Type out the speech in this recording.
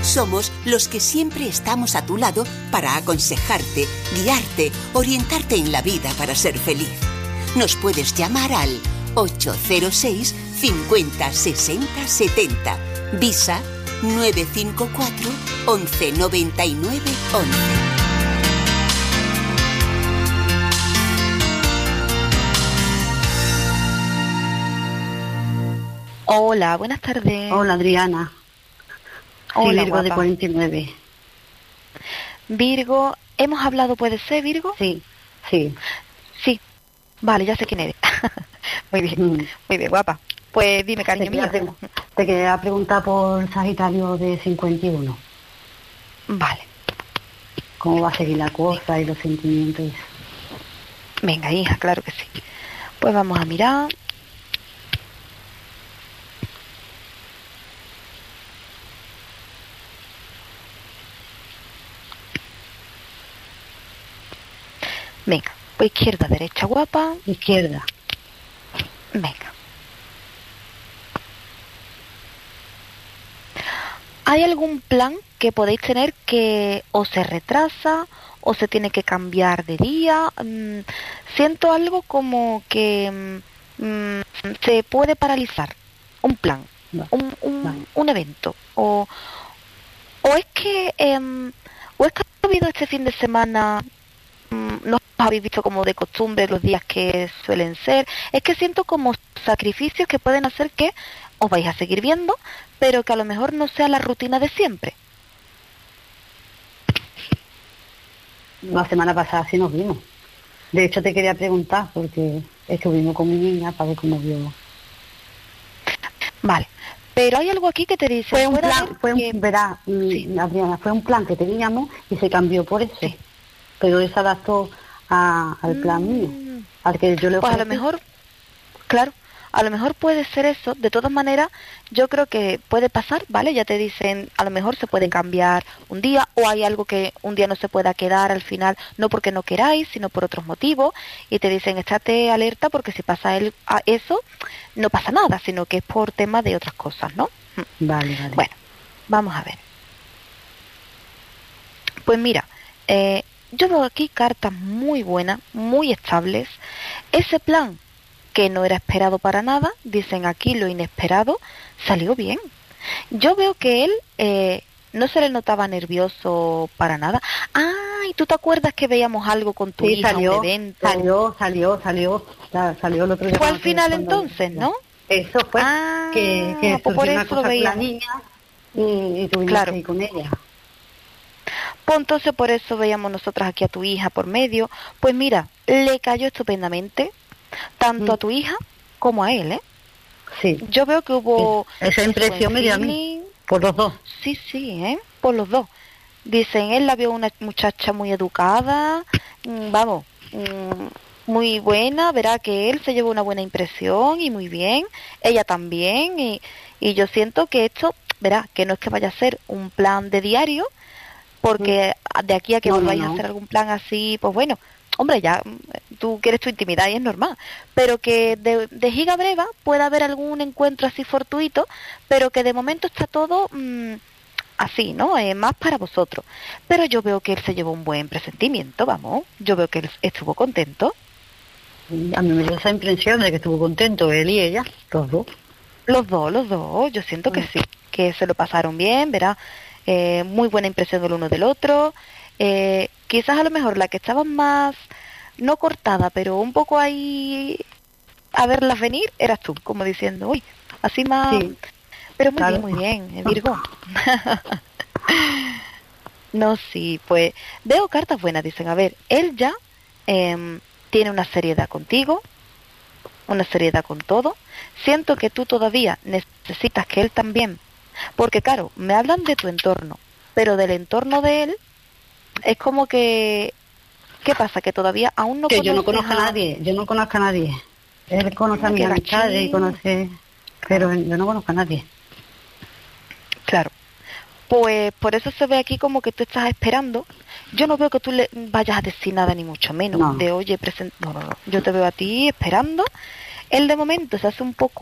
Somos los que siempre estamos a tu lado para aconsejarte, guiarte, orientarte en la vida para ser feliz. Nos puedes llamar al 806 50 60 70. Visa 954 11 99 11. Hola, buenas tardes. Hola, Adriana. Hola, Virgo, guapa. de 49. Virgo, ¿hemos hablado, puede ser, Virgo? Sí. Sí. Vale, ya sé quién eres. Muy bien, guapa. Pues dime, cariño mío. Te quería preguntar por Sagitario de 51. Vale. ¿Cómo va a seguir la cosa y los sentimientos? Venga, hija, claro que sí. Pues vamos a mirar. Venga, pues izquierda, derecha, guapa. Izquierda. Venga. ¿Hay algún plan que podéis tener que o se retrasa o se tiene que cambiar de día? Siento algo como que se puede paralizar un plan, Vale. un evento. O es que ha habido este fin de semana, no habéis visto como de costumbre los días que suelen ser. Es que siento como sacrificios que pueden hacer que os vais a seguir viendo, pero que a lo mejor no sea la rutina de siempre. La semana pasada sí nos vimos. De hecho, te quería preguntar, porque estuvimos con mi niña para ver cómo vio. Vale, pero hay algo aquí que te dice... Fue un plan, sí. Adriana, fue un plan que teníamos y se cambió por eso. Sí. Pero él se adaptó al plan mío, al que yo le ofrecí. Pues a lo mejor, claro, a lo mejor puede ser eso. De todas maneras, yo creo que puede pasar, ¿vale? Ya te dicen, a lo mejor se puede cambiar un día, o hay algo que un día no se pueda quedar al final, no porque no queráis, sino por otros motivos, y te dicen, estate alerta porque si pasa eso, no pasa nada, sino que es por tema de otras cosas, ¿no? Vale. Bueno, vamos a ver. Pues mira, yo veo aquí cartas muy buenas, muy estables. Ese plan que no era esperado para nada, dicen aquí lo inesperado, salió bien. Yo veo que él no se le notaba nervioso para nada. ¿Y tú te acuerdas que veíamos algo con tu hija, salió, un evento? Salió el otro día. Fue al final entonces, ¿no? Eso fue, que pues por surgió una eso cosa con la veíamos. niña y tuvimos Claro. que ir con ella. Pues entonces por eso veíamos nosotras aquí a tu hija por medio. Pues mira, le cayó estupendamente, tanto a tu hija como a él, ¿eh? Sí. Yo veo que hubo... Esa impresión me dio a mí, por los dos. Sí, por los dos. Dicen, él la vio una muchacha muy educada, muy buena, verá que él se llevó una buena impresión y muy bien, ella también, y yo siento que esto, verá, que no es que vaya a ser un plan de diario, porque de aquí a que volváis a hacer algún plan así, pues bueno, hombre, ya tú quieres tu intimidad y es normal, pero que de giga breva pueda haber algún encuentro así fortuito, pero que de momento está todo así, ¿no? Más para vosotros. Pero yo veo que él se llevó un buen presentimiento, vamos, yo veo que él estuvo contento. A mí me dio esa impresión de que estuvo contento él y ella, los dos. Los dos, yo siento que sí, que se lo pasaron bien, verá, muy buena impresión del uno del otro. Quizás a lo mejor la que estaba más, no cortada, pero un poco ahí a verlas venir, eras tú, como diciendo, uy, así más... Sí, pero muy bien, Virgo. No, sí, pues veo cartas buenas, dicen, a ver, él ya tiene una seriedad contigo, una seriedad con todo. Siento que tú todavía necesitas que él también, porque claro, me hablan de tu entorno, pero del entorno de él es como que, ¿qué pasa? Que todavía aún no conoces... Que yo no conozco a nadie, Él conoce a mis amistades y conoce... Pero yo no conozco a nadie. Claro. Pues por eso se ve aquí como que tú estás esperando. Yo no veo que tú le vayas a decir nada, ni mucho menos. No. De, oye, no. Yo te veo a ti esperando. Él de momento se hace un poco